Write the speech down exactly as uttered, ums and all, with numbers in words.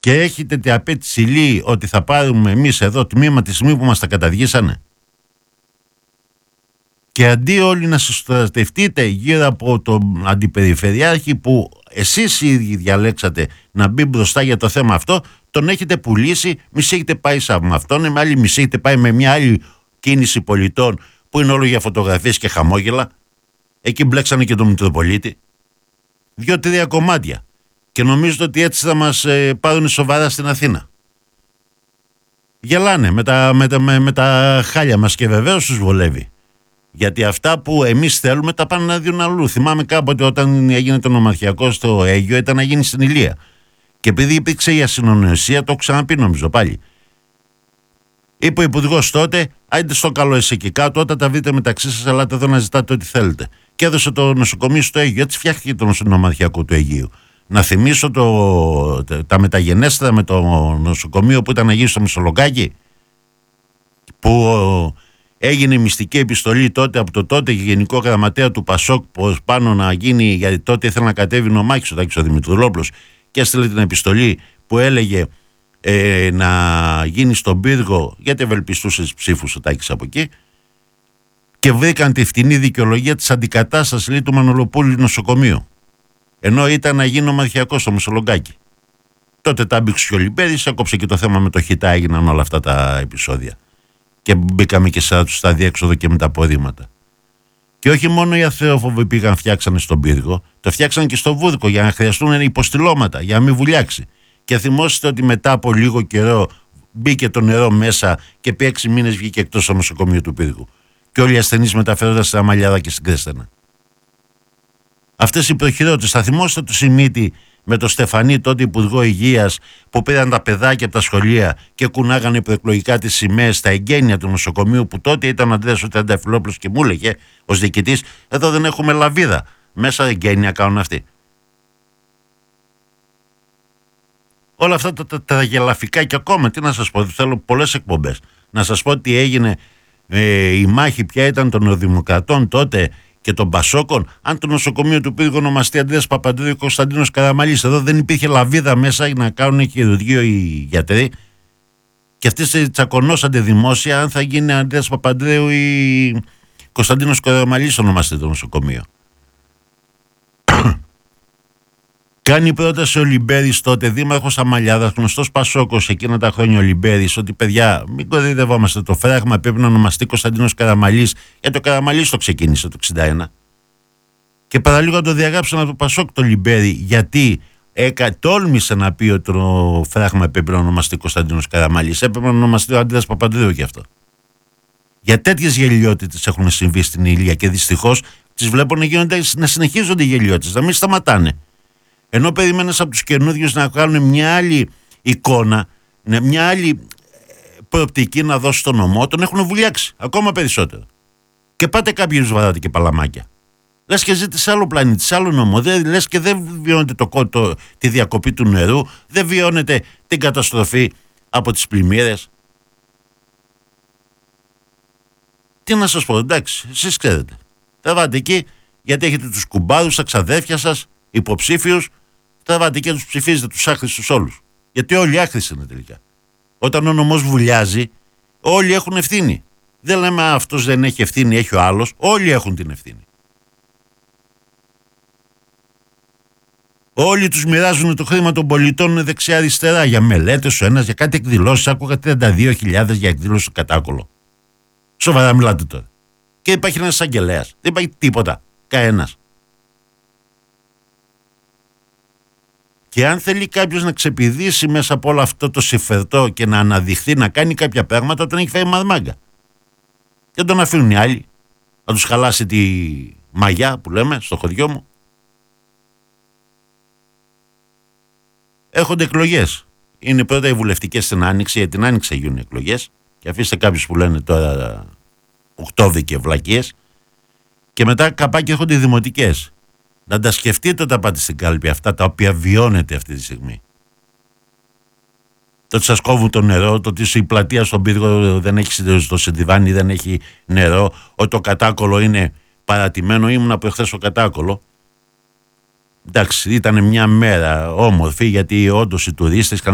και έχετε την απέτηση λύει ότι θα πάρουμε εμείς εδώ τμήμα τη στιγμή που μας τα καταργήσανε. Και αντί όλοι να συστρατευτείτε γύρω από τον αντιπεριφερειάρχη που εσείς οι ίδιοι διαλέξατε να μπει μπροστά για το θέμα αυτό, τον έχετε πουλήσει, μισή έχετε πάει σαν αυτόν, με άλλη μισή έχετε πάει με μια άλλη κίνηση πολιτών που είναι όλο για φωτογραφίες και χαμόγελα. Εκεί μπλέξανε και τον Μητροπολίτη. Δύο-τρία κομμάτια. Και νομίζετε ότι έτσι θα μας ε, πάρουν σοβαρά στην Αθήνα. Γελάνε με τα, με, τα, με, με τα χάλια μας και βεβαίως τους βολεύει. Γιατί αυτά που εμείς θέλουμε τα πάνε να δίνουν αλλού. Θυμάμαι κάποτε όταν έγινε το νομαρχιακό στο Αίγυο ήταν να γίνει στην Ηλία. Και επειδή υπήρξε η ασυνονοησία, το έχω ξαναπεί νομίζω πάλι. Είπε ο Υπουργός τότε, άιντε στο καλό εσύ εκεί κάτω, όταν τα βρείτε μεταξύ σας, ελάτε εδώ να ζητάτε ό,τι θέλετε. Και έδωσε το νοσοκομείο στο Αίγυο. Έτσι φτιάχτηκε το νομαρχιακό του Αιγείου. Να θυμίσω το, τα μεταγενέστερα με το νοσοκομείο που ήταν να γίνει στο Μεσολογγάκι, που έγινε η μυστική επιστολή τότε από το τότε γενικό γραμματέα του Πασόκ πάνω να γίνει, γιατί τότε ήθελε να κατέβει νομάχης ο Τάκης ο Δημητρουλόπουλος και έστειλε την επιστολή που έλεγε ε, να γίνει στον πύργο, γιατί ευελπιστούσε τις ψήφους ο Τάκης από εκεί, και βρήκαν τη φτηνή δικαιολογία της αντικατάστασης λέει, του Μανολοπούλου νοσοκομείου. Ενώ ήταν να γίνει ομαδιακό στο Μεσολογγάκι. Τότε τα μπήξε ο Λιμπέρης, έκοψε και το θέμα με το Χιτά, έγιναν όλα αυτά τα επεισόδια. Και μπήκαμε και στα διέξοδο και με τα απορρίμματα. Και όχι μόνο οι αθεόφοβοι πήγαν, φτιάξανε στον πύργο, το φτιάξαν και στο Βούρκο για να χρειαστούν υποστηλώματα, για να μην βουλιάξει. Και θυμόσαστε ότι μετά από λίγο καιρό μπήκε το νερό μέσα και επί έξι μήνες βγήκε εκτός το νοσοκομείο του πύργου. Και όλοι οι ασθενείς μεταφέρονταν στην Αμαλιάδα και στην Κρέστενα. Αυτές οι προχειρότητες, θα θυμόσαστε το Σιμίτη με το Στεφανί, τότε Υπουργό Υγείας, που πήραν τα παιδάκια από τα σχολεία και κουνάγανε προεκλογικά τις σημαίες στα εγγένεια του νοσοκομείου, που τότε ήταν ο Ανδρέας ο Τριανταφυλόπουλος και μου έλεγε ως διοικητής, εδώ δεν έχουμε λαβίδα, μέσα εγγένεια κάνουν αυτοί. Όλα αυτά τα, τα, τα γελαφικά και ακόμα, τι να σας πω, θέλω πολλές εκπομπές. Να σας πω τι έγινε, ε, η μάχη ποια ήταν των Δημοκρατών τότε και των Πασόκων, αν το νοσοκομείο του πύργου ονομαστεί Ανδρέας Παπανδρέου ή Κωνσταντίνος Καραμαλής. Εδώ δεν υπήρχε λαβίδα μέσα να κάνουν χειρουργείο οι γιατροί. Και αυτοί τσακωνώσανται δημόσια αν θα γίνει Ανδρέας Παπανδρέου ή Κωνσταντίνος Καραμαλής ονομαστεί το νοσοκομείο. Κάνει πρόταση ο Λιμπέρης τότε, δήμαρχος Αμαλιάδας, γνωστός Πασόκος εκείνα τα χρόνια ο Λιμπέρης, ότι παιδιά, μην κοροϊδευόμαστε. Το φράγμα πρέπει να ονομαστεί Κωνσταντίνος Καραμαλής, γιατί το Καραμαλής το ξεκίνησε το εξήντα ένα. Και παραλίγο να το διαγράψαν από το Πασόκ το Λιμπέρη, γιατί έκα, τόλμησε να πει ότι το φράγμα πρέπει να ονομαστεί Κωνσταντίνος Καραμαλής. Έπρεπε να ονομαστεί ο Ανδρέας Παπανδρέου γι' αυτό. Για τέτοιες γελιότητες έχουν συμβεί στην Ηλία και δυστυχώς τις βλέπω να, γίνονται, να συνεχίζονται οι γελιότητες, να μην σταματάνε. Ενώ περιμένεις από τους καινούριους να κάνουν μια άλλη εικόνα, μια άλλη προοπτική να δώσει στον νομό, τον έχουν βουλιάξει ακόμα περισσότερο. Και πάτε κάποιους βαράτε και παλαμάκια. Λες και ζείτε σε άλλο πλανήτη, σε άλλο νομό. Δεν, λες και δεν βιώνετε το, το, τη διακοπή του νερού, δεν βιώνετε την καταστροφή από τις πλημμύρες. Τι να σας πω, εντάξει, εσείς ξέρετε. Τραβάτε εκεί, γιατί έχετε τους κουμπάρους, τα ξαδέρφια σας, υποψήφιους, τραβάτε και τους ψηφίζετε, τους άχρηστους όλους. Γιατί όλοι άχρηστοι είναι τελικά. Όταν ο νομός βουλιάζει, όλοι έχουν ευθύνη. Δεν λέμε αυτός δεν έχει ευθύνη, έχει ο άλλος. Όλοι έχουν την ευθύνη. Όλοι τους μοιράζουν το χρήμα των πολιτών δεξιά-αριστερά για μελέτες, ο ένας για κάτι εκδηλώσεις. Άκουγα τριάντα δύο χιλιάδες για εκδήλωση στο Κατάκολο. Σοβαρά μιλάτε τώρα. Και υπάρχει ένας αγγελέας. Δεν υπάρχει τίποτα. Κανένας. Και αν θέλει κάποιος να ξεπηδήσει μέσα από όλο αυτό το συμφερτό και να αναδειχθεί, να κάνει κάποια πράγματα, τον έχει φέρει μαρμάγκα. Και τον αφήνουν οι άλλοι. Να τους χαλάσει τη μαγιά που λέμε στο χωριό μου. Έρχονται εκλογές. Είναι πρώτα οι βουλευτικές στην Άνοιξη, για την Άνοιξη θα γίνουν εκλογές. Και αφήστε κάποιους που λένε τώρα Οκτώβρη και βλακίες. Και μετά καπάκι έρχονται οι δημοτικές. Να τα σκεφτείτε όταν πάτε στην κάλπη αυτά τα οποία βιώνετε αυτή τη στιγμή. Το ότι σας κόβουν το νερό, το ότι η πλατεία στον πύργο δεν έχει, στο Σεντιβάνι δεν έχει νερό, ότι το Κατάκολο είναι παρατημένο. Ήμουν από εχθές στο Κατάκολο. Εντάξει, ήταν μια μέρα όμορφη γιατί όντως οι τουρίστες